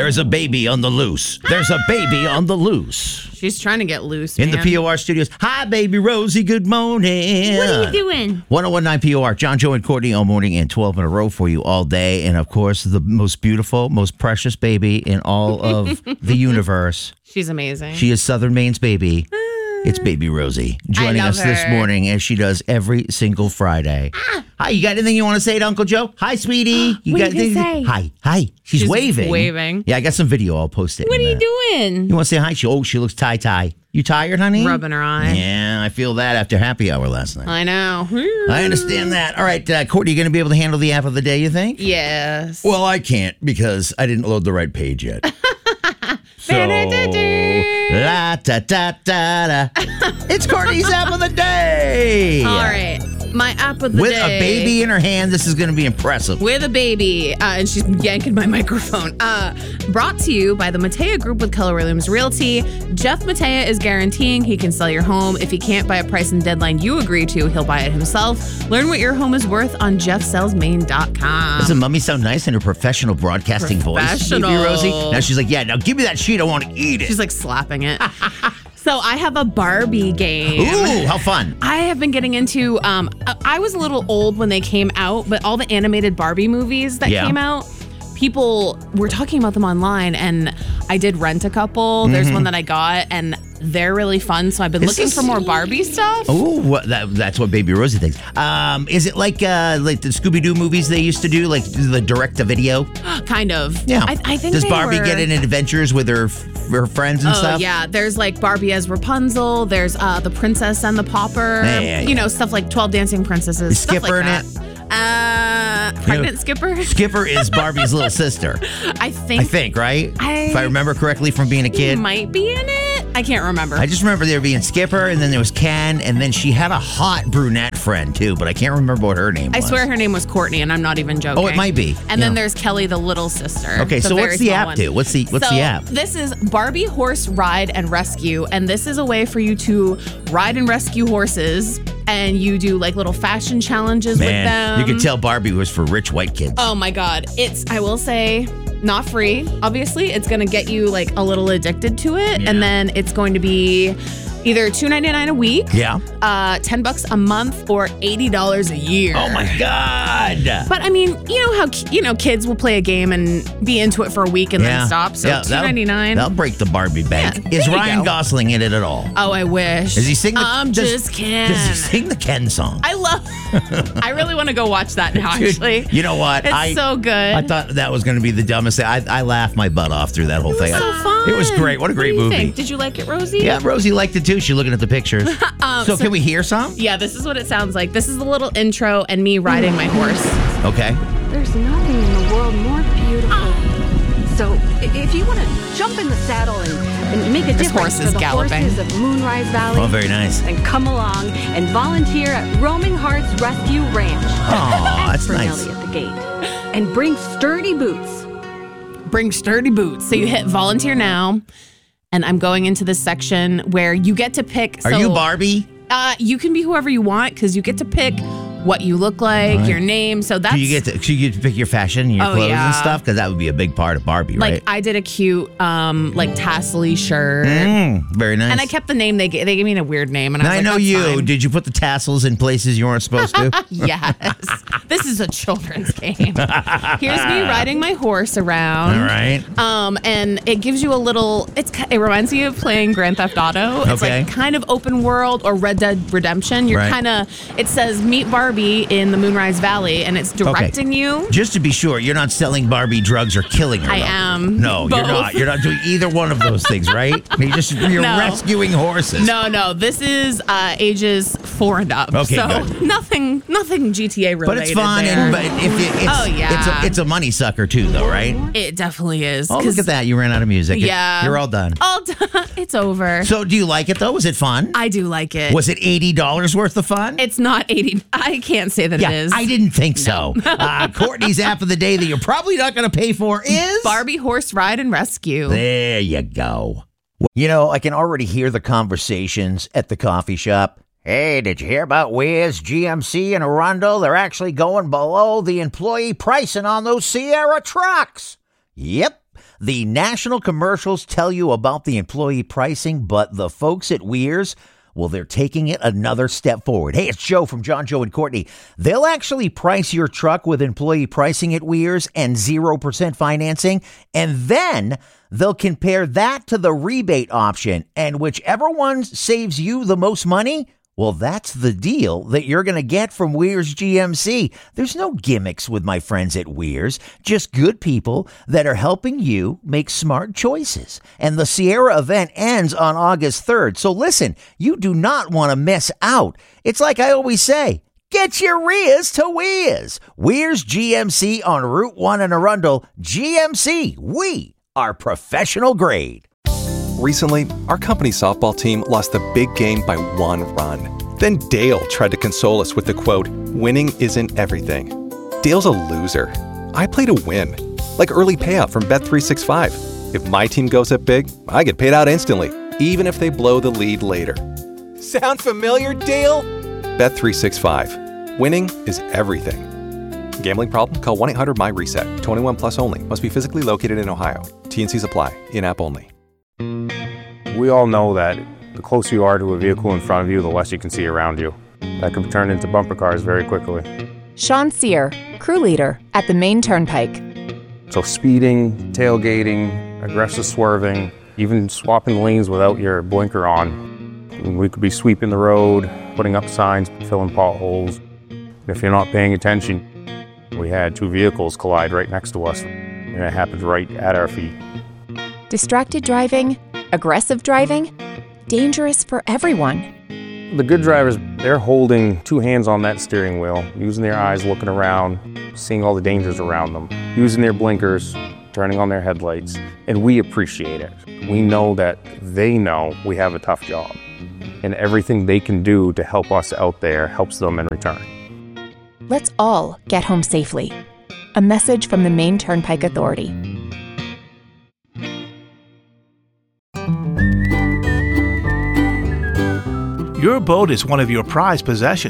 There's a baby on the loose. There's a baby on the loose. She's trying to get loose, In the POR studios. Hi, baby Rosie. Good morning. What are you doing? 101.9 POR. John, Joe, and Courtney all morning and 12 in a row for you all day. And, of course, the most beautiful, most precious baby in all of the universe. She's amazing. She is Southern Maine's baby. It's baby Rosie joining us this morning as she does every single Friday. Hi, you got anything you want to say to Uncle Joe? Hi, sweetie. What are you gonna say? Hi. She's waving. Waving. Yeah, I got some video. I'll post it. What are you doing? You want to say hi? She looks tie. You tired, honey? Rubbing her eye. Yeah, I feel that after happy hour last night. I know. I understand that. All right, Courtney, you going to be able to handle the app of the day, you think? Yes. Well, I can't because I didn't load the right page yet. So, la-ta-ta-ta-ta. It's Courtney's app of the day. All right. My app of the With day. a baby in her hand, this is going to be impressive. With a baby. And she's yanking my microphone. Brought to you by the Matea Group with Keller Williams Realty. Jeff Matea is guaranteeing he can sell your home. If he can't buy a price and deadline you agree to, he'll buy it himself. Learn what your home is worth on jeffsellsmaine.com. Doesn't Mummy sound nice in her professional broadcasting voice? Baby Rosie. Now she's like, yeah, now give me that sheet. I want to eat it. She's like slapping it. So I have a Barbie game. Ooh, how fun. I have been getting into, I was a little old when they came out, but all the animated Barbie movies that came out, people were talking about them online, and I did rent a couple. There's one that I got, and they're really fun, so I've been looking for more Barbie stuff. Oh, that's what Baby Rosie thinks. Is it like the Scooby-Doo movies they used to do, like the direct-to-video? Kind of. Yeah. I think Does Barbie get in adventures with her friends and stuff? Oh, yeah. There's like Barbie as Rapunzel. There's the Princess and the Pauper. Yeah. You know, stuff like 12 Dancing Princesses. Is Stuff Skipper like in that. Pregnant Skipper? Skipper is Barbie's little sister. I think, right? If I remember correctly from being a kid. He might be in it. I can't remember. I just remember there being Skipper, and then there was Ken, and then she had a hot brunette friend, too, but I can't remember what her name was. I swear her name was Courtney, and I'm not even joking. Oh, it might be. And then there's Kelly, the little sister. Okay, so what's the app do? What's the app? This is Barbie Horse Ride and Rescue, and this is a way for you to ride and rescue horses, and you do like little fashion challenges with them. You can tell Barbie was for rich white kids. Oh my God. I will say, not free, obviously. It's going to get you like a little addicted to it. Yeah. And then it's going to be either $2.99 a week, $10 a month, or $80 a year. Oh my God. But I mean, you know how kids will play a game and be into it for a week and then stop. So $2.99. That'll break the Barbie bank. Yeah, is there you Ryan go. Gosling in it at all? Oh, I wish. Does he sing the just Ken. Does he sing the Ken song? I really want to go watch that now, Dude, actually. you know what? It's so good. I thought that was going to be the dumbest thing. I laughed my butt off through that whole thing. So fun. It was great. What a great do you movie. think? Did you like it, Rosie? Yeah, Rosie liked it too. She's looking at the pictures. So can we hear some? Yeah, this is what it sounds like. This is the little intro and me riding my horse. Okay. There's nothing in the world more beautiful. So if you want to jump in the saddle and make a This difference horse is for the galloping. horses of Moonrise Valley, Oh, very nice. then come along and volunteer at Roaming Hearts Rescue Ranch. Aw, Ask that's for nice. Nellie at the gate. And bring sturdy boots. Bring sturdy boots. So you hit volunteer now, and I'm going into this section where you get to pick. Are you Barbie? You can be whoever you want because you get to pick what you look like, your name. So that's Do you get to pick your fashion, your clothes and stuff? Because that would be a big part of Barbie, like right? I did a cute like tassel-y shirt. Very nice. And I kept the name they gave me a weird name, and Now I was I like, know that's you. fine. Did you put the tassels in places you weren't supposed to? Yes. This is a children's game. Here's me riding my horse around. All right. And it gives you a little. It reminds me of playing Grand Theft Auto. It's Okay. like kind of open world or Red Dead Redemption. You're Right. kind of. It says meet Barbie in the Moonrise Valley, and it's directing you. Just to be sure, you're not selling Barbie drugs or killing her. I though. am. No, Both. you're not. You're not doing either one of those things, right? You're No. rescuing horses. No. This is ages 4 and up. Okay, so good. nothing GTA related. But it's fun, there. but it's a money sucker too, though, right? It definitely is. Oh, 'cause- look at that! You ran out of music. Yeah. You're all done. All done. It's over. So, do you like it though? Was it fun? I do like it. Was it $80 worth of fun? It's not 80. I can't say that yeah, it is. I didn't think so. Courtney's app of the day that you're probably not going to pay for is Barbie Horse Ride and Rescue. There you go. You know, I can already hear the conversations at the coffee shop. Hey, did you hear about Wiz, GMC, and Arundel? They're actually going below the employee pricing on those Sierra trucks. Yep. The national commercials tell you about the employee pricing, but the folks at Weir's, well, they're taking it another step forward. Hey, it's Joe from John, Joe, and Courtney. They'll actually price your truck with employee pricing at Weir's and 0% financing, and then they'll compare that to the rebate option, and whichever one saves you the most money, well, that's the deal that you're going to get from Weir's GMC. There's no gimmicks with my friends at Weir's, just good people that are helping you make smart choices. And the Sierra event ends on August 3rd. So listen, you do not want to miss out. It's like I always say, get your Rias to Weir's. Weir's GMC on Route 1 in Arundel. GMC, we are professional grade. Recently, our company softball team lost the big game by 1 run. Then Dale tried to console us with the quote, "Winning isn't everything." Dale's a loser. I play to win, like early payout from Bet365. If my team goes up big, I get paid out instantly, even if they blow the lead later. Sound familiar, Dale? Bet365. Winning is everything. Gambling problem? Call 1-800-MY-RESET. 21 plus only. Must be physically located in Ohio. T&Cs apply. In-app only. We all know that the closer you are to a vehicle in front of you, the less you can see around you. That can turn into bumper cars very quickly. Sean Sear, crew leader at the Maine Turnpike. So speeding, tailgating, aggressive swerving, even swapping lanes without your blinker on. We could be sweeping the road, putting up signs, filling potholes. If you're not paying attention, we had 2 vehicles collide right next to us, and it happened right at our feet. Distracted driving, aggressive driving, dangerous for everyone. The good drivers, they're holding 2 hands on that steering wheel, using their eyes, looking around, seeing all the dangers around them, using their blinkers, turning on their headlights, and we appreciate it. We know that they know we have a tough job, and everything they can do to help us out there helps them in return. Let's all get home safely. A message from the Maine Turnpike Authority. Your boat is one of your prized possessions.